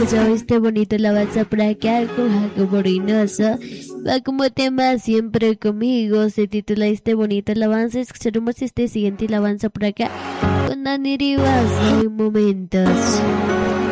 escuchado este bonito alabanza por acá con Jacobo Reynoso. Va como tema siempre conmigo. Se titula este bonito alabanza. Escucharemos este siguiente alabanza por acá con Dani Rivas en momentos.